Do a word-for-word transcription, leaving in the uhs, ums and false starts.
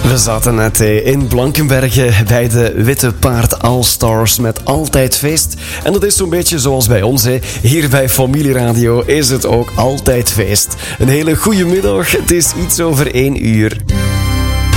We zaten net in Blankenberge bij de Witte Paard All-Stars met Altijd Feest. En dat is zo'n beetje zoals bij ons. Hè. Hier bij Familieradio is het ook altijd feest. Een hele goede middag. Het is iets over één uur.